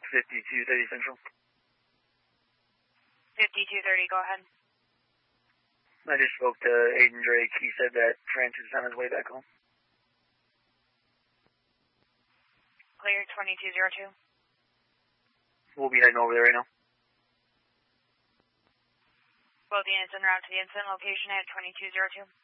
5230 Central. 5230, go ahead. I just spoke to Aiden Drake. He said that Francis is on his way back home. Clear 2202. We'll be heading over there right now. Both units en route to the incident location at 2202.